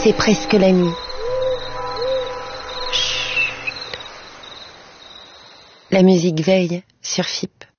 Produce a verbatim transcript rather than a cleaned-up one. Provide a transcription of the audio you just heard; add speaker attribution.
Speaker 1: C'est presque la nuit. Chut. La musique veille sur F I P.